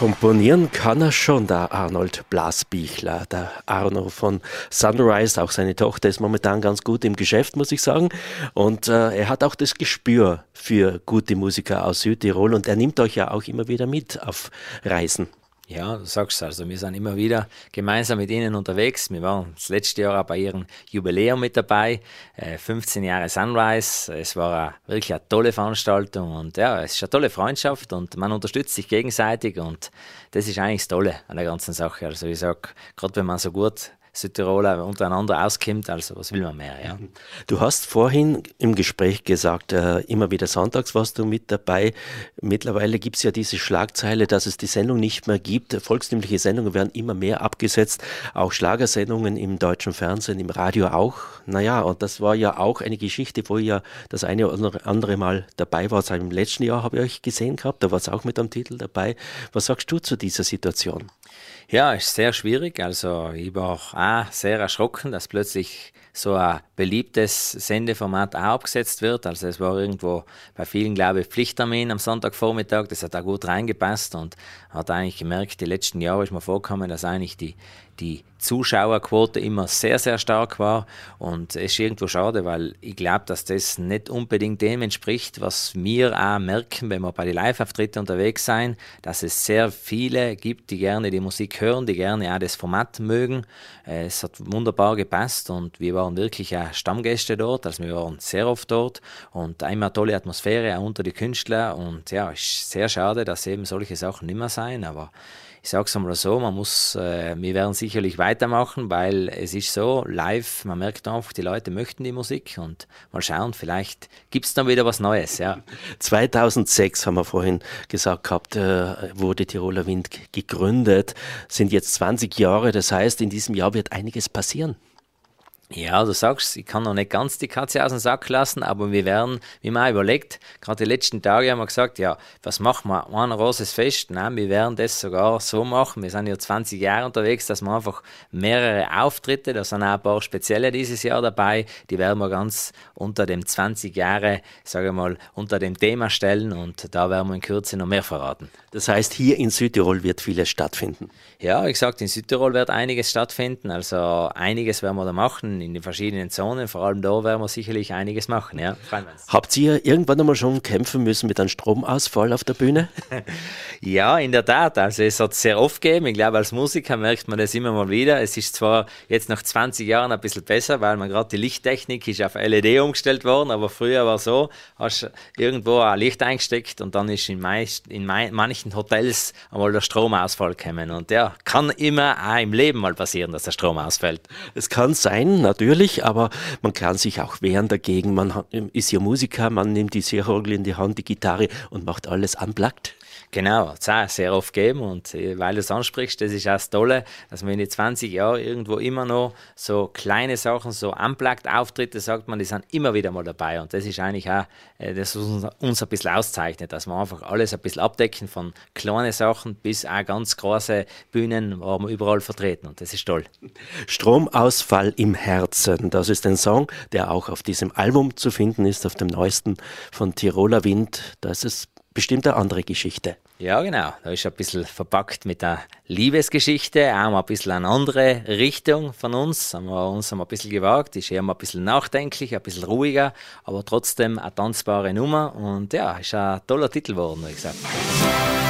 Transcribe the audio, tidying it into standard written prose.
Komponieren kann er schon, der Arnold Blasbichler, der Arno von Sunrise. Auch seine Tochter ist momentan ganz gut im Geschäft, muss ich sagen. Und er hat auch das Gespür für gute Musiker aus Südtirol und er nimmt euch ja auch immer wieder mit auf Reisen. Ja, du sagst es, also wir sind immer wieder gemeinsam mit ihnen unterwegs. Wir waren das letzte Jahr auch bei ihrem Jubiläum mit dabei, 15 Jahre Sunrise. Es war wirklich eine tolle Veranstaltung und ja, es ist eine tolle Freundschaft und man unterstützt sich gegenseitig und das ist eigentlich das Tolle an der ganzen Sache. Also ich sage, gerade wenn man so gut Südtiroler untereinander auskommt, also was will man mehr, ja. Du hast vorhin im Gespräch gesagt, immer wieder sonntags warst du mit dabei. Mittlerweile gibt es ja diese Schlagzeile, dass es die Sendung nicht mehr gibt. Volkstümliche Sendungen werden immer mehr abgesetzt, auch Schlagersendungen im deutschen Fernsehen, im Radio auch. Naja, und das war ja auch eine Geschichte, wo ihr ja das eine oder andere Mal dabei wart. Im letzten Jahr habe ich euch gesehen gehabt, da war es auch mit am Titel dabei. Was sagst du zu dieser Situation? Ja, ist sehr schwierig. Also ich war auch sehr erschrocken, dass plötzlich so ein beliebtes Sendeformat auch abgesetzt wird. Also es war irgendwo bei vielen, glaube ich, Pflichttermin am Sonntagvormittag. Das hat auch gut reingepasst und hat eigentlich gemerkt, die letzten Jahre ist mir vorgekommen, dass eigentlich die Zuschauerquote immer sehr, sehr stark war und es ist irgendwo schade, weil ich glaube, dass das nicht unbedingt dem entspricht, was wir auch merken, wenn wir bei den Live-Auftritten unterwegs sind, dass es sehr viele gibt, die gerne die Musik hören, die gerne auch das Format mögen. Es hat wunderbar gepasst und wir waren wirklich auch Stammgäste dort, also wir waren sehr oft dort und immer eine tolle Atmosphäre auch unter die Künstler und ja, es ist sehr schade, dass eben solche Sachen nicht mehr sein, aber ich sage es einmal so, wir werden sicherlich weitermachen, weil es ist so, live, man merkt einfach, die Leute möchten die Musik und mal schauen, vielleicht gibt es dann wieder was Neues. Ja. 2006 haben wir vorhin gesagt gehabt, wurde Tiroler Wind gegründet, sind jetzt 20 Jahre, das heißt, in diesem Jahr wird einiges passieren. Ja, du sagst, ich kann noch nicht ganz die Katze aus dem Sack lassen, aber wir werden, wie man überlegt, gerade die letzten Tage haben wir gesagt, ja, was machen wir? Ein großes Fest? Nein, wir werden das sogar so machen. Wir sind ja 20 Jahre unterwegs, dass wir einfach mehrere Auftritte, da sind auch ein paar spezielle dieses Jahr dabei, die werden wir ganz unter dem 20 Jahre, sage ich mal, unter dem Thema stellen und da werden wir in Kürze noch mehr verraten. Das heißt, hier in Südtirol wird vieles stattfinden? Ja, wie gesagt, in Südtirol wird einiges stattfinden, also einiges werden wir da machen, in den verschiedenen Zonen, vor allem da werden wir sicherlich einiges machen, ja. Habt ihr irgendwann einmal schon kämpfen müssen mit einem Stromausfall auf der Bühne? Ja, in der Tat, also es hat sehr oft gegeben, ich glaube als Musiker merkt man das immer mal wieder, es ist zwar jetzt nach 20 Jahren ein bisschen besser, weil man gerade die Lichttechnik ist auf LED umgestellt worden, aber früher war es so, hast irgendwo ein Licht eingesteckt und dann ist in manchen Hotels einmal der Stromausfall gekommen und ja, kann immer auch im Leben mal passieren, dass der Strom ausfällt. Es kann sein, natürlich, aber man kann sich auch wehren dagegen. Man ist ja Musiker, man nimmt die Seerorgel in die Hand, die Gitarre und macht alles unplugged. Genau, hat es auch sehr oft gegeben und weil du es ansprichst, das ist auch das Tolle, dass man in den 20 Jahren irgendwo immer noch so kleine Sachen, so Unplugged-Auftritte, sagt man, die sind immer wieder mal dabei und das ist eigentlich auch, das uns ein bisschen auszeichnet, dass wir einfach alles ein bisschen abdecken, von kleinen Sachen bis auch ganz große Bühnen, wo wir überall vertreten und das ist toll. Stromausfall im Herzen, das ist ein Song, der auch auf diesem Album zu finden ist, auf dem neuesten von Tiroler Wind. Das ist bestimmt eine andere Geschichte. Ja, genau. Da ist ein bisschen verpackt mit der Liebesgeschichte, auch mal ein bisschen eine andere Richtung von uns. Haben wir uns ein bisschen gewagt, ist eher mal ein bisschen nachdenklich, ein bisschen ruhiger, aber trotzdem eine tanzbare Nummer und ja, ist ein toller Titel geworden, wie gesagt.